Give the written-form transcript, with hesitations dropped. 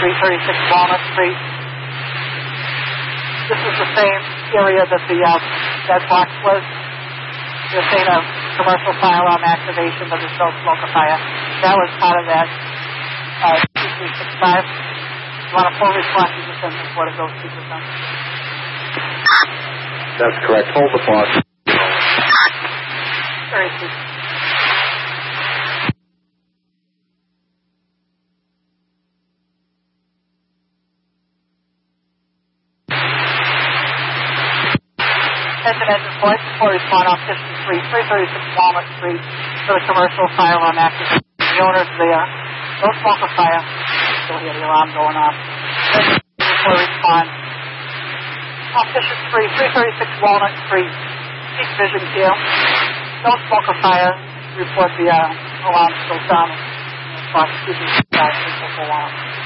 336 Walnut Street. This is the same area that the dead box was. They're saying a commercial firearm activation, but there's no smoke or fire. That was part of that 2365. You want a full response, you just send report of those 2%. That's correct. Hold the box. Very good. Engine report for respond on 53, 336 Walnut Street for the commercial firearm activation. The owner's there. No smoke or fire. Still hear the alarm going off. Before respond. Official 336 Walnut Street. Peak vision here. No smoke or fire. Report the alarm still down. Excuse me.